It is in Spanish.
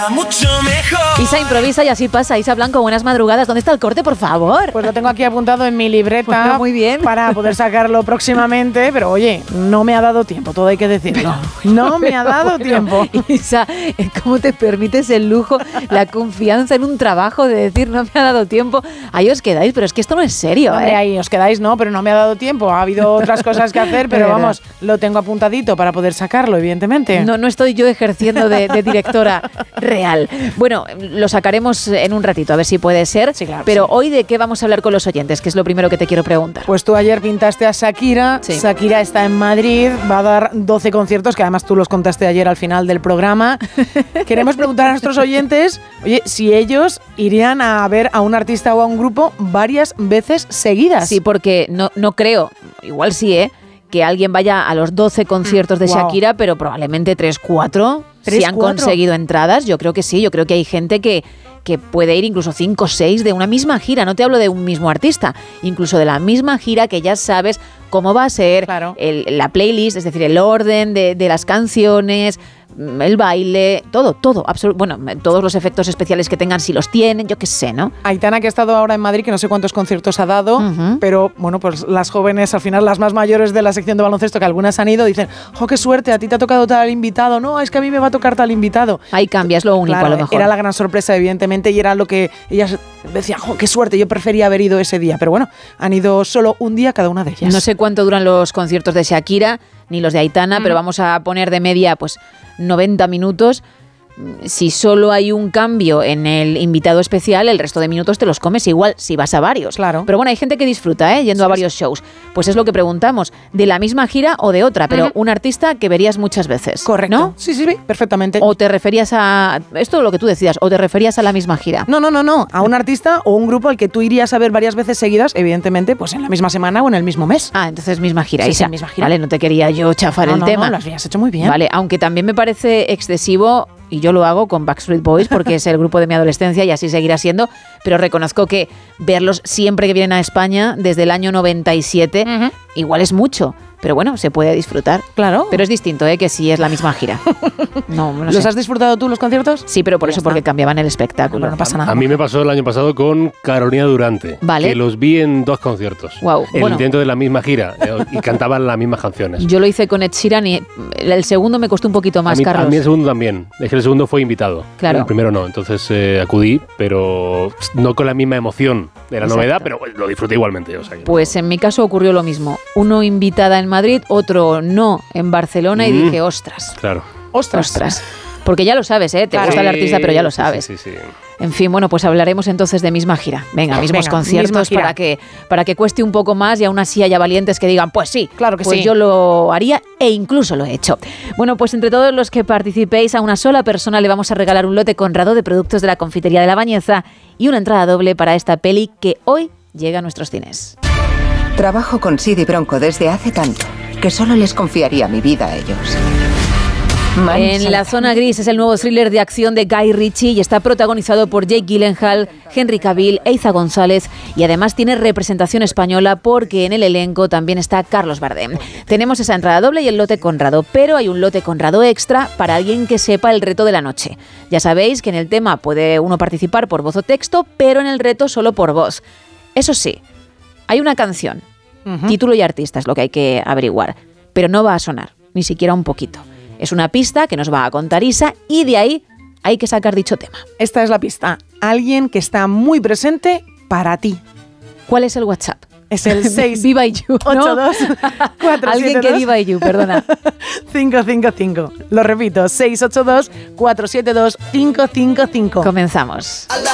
Mucho mejor. Isa improvisa y así pasa. Isa Blanco, buenas madrugadas. ¿Dónde está el corte, por favor? Pues lo tengo aquí apuntado en mi libreta. Bueno, muy bien. Para poder sacarlo próximamente. Pero oye, no me ha dado tiempo, todo hay que decirlo. No me ha dado tiempo. Isa, ¿cómo te permites el lujo, la confianza en un trabajo de decir no me ha dado tiempo? Ahí os quedáis, pero es que esto no es serio. Hombre, ahí os quedáis, no, pero no me ha dado tiempo. Ha habido otras cosas que hacer, pero vamos, lo tengo apuntadito para poder sacarlo, evidentemente. No estoy yo ejerciendo de directora real. Bueno, lo sacaremos en un ratito, a ver si puede ser. Sí, claro, pero sí. hoy, ¿de qué vamos a hablar con los oyentes? Que es lo primero que te quiero preguntar. Pues tú ayer pintaste a Shakira. Sí. Shakira está en Madrid, va a dar 12 conciertos, que además tú los contaste ayer al final del programa. Queremos preguntar a nuestros oyentes, oye, si ellos irían a ver a un artista o a un grupo varias veces seguidas. Sí, porque no creo, igual sí, que alguien vaya a los 12 conciertos de Shakira, pero probablemente 3, 4, si han conseguido entradas. Yo creo que sí, yo creo que hay gente que puede ir incluso 5 o 6 de una misma gira. No te hablo de un mismo artista, incluso de la misma gira que ya sabes cómo va a ser, claro. La playlist, es decir, el orden de las canciones, el baile, todo, bueno, todos los efectos especiales que tengan, si los tienen, yo qué sé, ¿no? Aitana, que ha estado ahora en Madrid, que no sé cuántos conciertos ha dado, pero bueno, pues las jóvenes, al final las más mayores de la sección de baloncesto, que algunas han ido, dicen, ¡oh, qué suerte! A ti te ha tocado tal invitado. No, es que a mí me va a tocar tal invitado. Ahí cambia, es lo único, claro, a lo mejor. Era la gran sorpresa, evidentemente, y era lo que ellas decían, ¡oh, qué suerte! Yo prefería haber ido ese día. Pero bueno, han ido solo un día cada una de ellas. No sé cuánto duran los conciertos de Shakira, ni los de Aitana, pero vamos a poner de media, pues, 90 minutos. Si solo hay un cambio en el invitado especial, el resto de minutos te los comes igual si vas a varios. Claro. Pero bueno, hay gente que disfruta, yendo a varios shows. Pues es lo que preguntamos, de la misma gira o de otra, pero un artista que verías muchas veces. Correcto. ¿No? Sí, perfectamente. O te referías a... Esto es lo que tú decidas, o te referías a la misma gira. No. A un artista o un grupo al que tú irías a ver varias veces seguidas, evidentemente, pues en la misma semana o en el mismo mes. Ah, entonces misma gira. Sí, Isa. Misma gira. Vale, no te quería yo chafar el tema. No, lo habías hecho muy bien. Vale, aunque también me parece excesivo, y yo lo hago con Backstreet Boys porque es el grupo de mi adolescencia y así seguirá siendo, pero reconozco que verlos siempre que vienen a España desde el año 97 igual es mucho. Pero bueno, se puede disfrutar. Claro. Pero es distinto, que si es la misma gira. No ¿Los sé. has disfrutado tú los conciertos? Sí, pero por Ya eso, está. porque cambiaban el espectáculo. No pasa nada. A mí me pasó el año pasado con Carolina Durante, Vale. que los vi en 2 conciertos. Guau, bueno. Dentro de la misma gira, y cantaban las mismas canciones. Yo lo hice con Ed Sheeran y el segundo me costó un poquito más, Carlos. A mí el segundo también. Es que el segundo fue invitado. Claro. El primero no. Entonces acudí, pero no con la misma emoción de la novedad, pero lo disfruté igualmente. O sea, Pues en mi caso ocurrió lo mismo. Uno invitada en Madrid, otro no en Barcelona y dije, ostras. Claro. Ostras. Porque ya lo sabes, te gusta el artista, pero ya lo sabes. Sí. En fin, bueno, pues hablaremos entonces de misma gira. Venga, mismos conciertos misma gira. para que cueste un poco más y aún así haya valientes que digan, pues sí, claro que pues sí. yo lo haría e incluso lo he hecho. Bueno, pues entre todos los que participéis, a una sola persona le vamos a regalar un lote Conrado de productos de la Confitería de la Bañeza y una entrada doble para esta peli que hoy llega a nuestros cines. Trabajo con Sid y Bronco desde hace tanto que solo les confiaría mi vida a ellos. En la zona gris es el nuevo thriller de acción de Guy Ritchie y está protagonizado por Jake Gyllenhaal, Henry Cavill, Eiza González y además tiene representación española porque en el elenco también está Carlos Bardem. Tenemos esa entrada doble y el lote Conrado, pero hay un lote Conrado extra para alguien que sepa el reto de la noche. Ya sabéis que en el tema puede uno participar por voz o texto, pero en el reto solo por voz. Eso sí, hay una canción, título y artista es lo que hay que averiguar, pero no va a sonar, ni siquiera un poquito. Es una pista que nos va a contar Isa y de ahí hay que sacar dicho tema. Esta es la pista. Alguien que está muy presente para ti. ¿Cuál es el WhatsApp? Es el 6 Viva You, ¿no? 82 472 Alguien que viva You, perdona. 555. Lo repito, 682 472 555. Comenzamos.